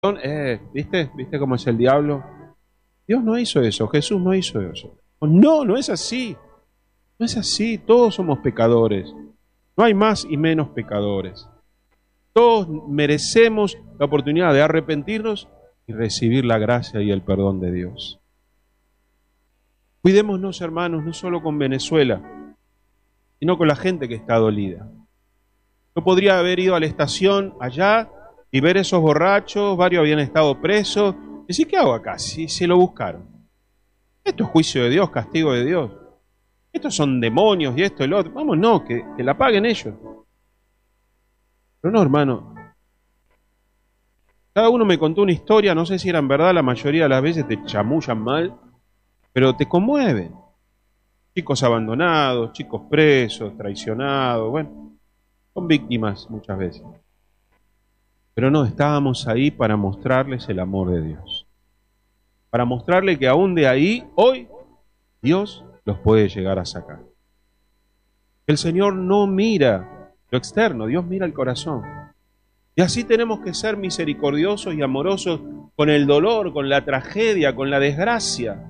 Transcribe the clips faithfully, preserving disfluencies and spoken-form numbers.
Eh, ¿Viste? ¿Viste cómo es el diablo? Dios no hizo eso, Jesús no hizo eso. No, no es así. No es así, todos somos pecadores. No hay más y menos pecadores. Todos merecemos la oportunidad de arrepentirnos y recibir la gracia y el perdón de Dios. Cuidémonos, hermanos, no solo con Venezuela, sino con la gente que está dolida. Yo podría haber ido a la estación allá y ver esos borrachos, varios habían estado presos. Y decir, ¿qué hago acá? Si se lo buscaron. Esto es juicio de Dios, castigo de Dios. Estos son demonios y esto y lo otro. Vamos, no, que, que la paguen ellos. Pero no, hermano. Cada uno me contó una historia, no sé si eran verdad, la mayoría de las veces te chamullan mal, pero te conmueven. Chicos abandonados, chicos presos, traicionados, bueno, son víctimas muchas veces. Pero no, estábamos ahí para mostrarles el amor de Dios. Para mostrarles que aún de ahí, hoy, Dios los puede llegar a sacar. El Señor no mira lo externo, Dios mira el corazón. Y así tenemos que ser misericordiosos y amorosos con el dolor, con la tragedia, con la desgracia.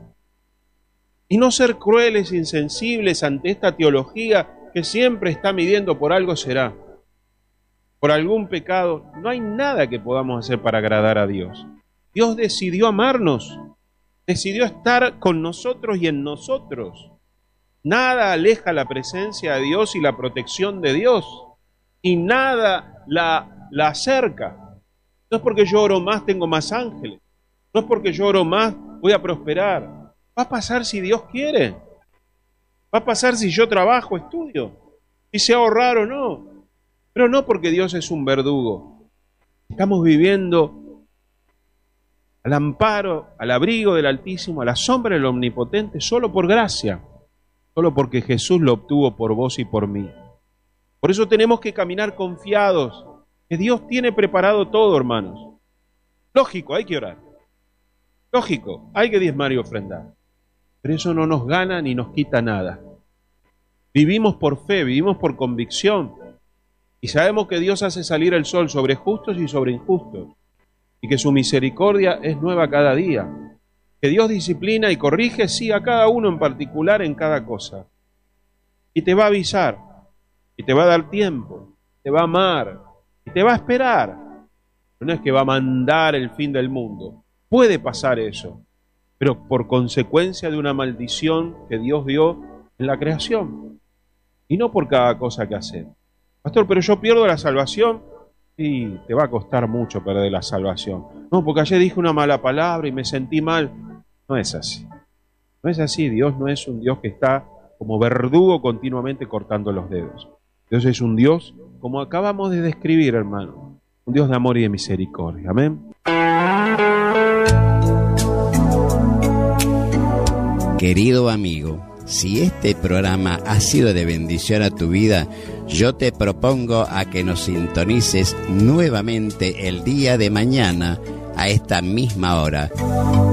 Y no ser crueles e insensibles ante esta teología que siempre está midiendo por algo será. Por algún pecado, no hay nada que podamos hacer para agradar a Dios. Dios decidió amarnos, decidió estar con nosotros y en nosotros. Nada aleja la presencia de Dios y la protección de Dios, y nada la, la acerca. No es porque yo oro más, tengo más ángeles. No es porque yo oro más, voy a prosperar. Va a pasar si Dios quiere. Va a pasar si yo trabajo, estudio, si sé ahorrar o no. Pero no porque Dios es un verdugo. Estamos viviendo al amparo, al abrigo del Altísimo, a la sombra del Omnipotente, solo por gracia, solo porque Jesús lo obtuvo por vos y por mí. Por eso tenemos que caminar confiados, que Dios tiene preparado todo, hermanos. Lógico, hay que orar. Lógico, hay que diezmar y ofrendar. Pero eso no nos gana ni nos quita nada. Vivimos por fe, vivimos por convicción. Y sabemos que Dios hace salir el sol sobre justos y sobre injustos, y que su misericordia es nueva cada día. Que Dios disciplina y corrige, sí, a cada uno en particular en cada cosa. Y te va a avisar, y te va a dar tiempo, te va a amar, y te va a esperar. No es que va a mandar el fin del mundo. Puede pasar eso, pero por consecuencia de una maldición que Dios dio en la creación, y no por cada cosa que hace. Pastor, pero yo pierdo la salvación. Sí, te va a costar mucho perder la salvación. No, porque ayer dije una mala palabra y me sentí mal. No es así. No es así. Dios no es un Dios que está como verdugo continuamente cortando los dedos. Dios es un Dios, como acabamos de describir, hermano, un Dios de amor y de misericordia. Amén. Querido amigo, si este programa ha sido de bendición a tu vida, yo te propongo a que nos sintonices nuevamente el día de mañana a esta misma hora.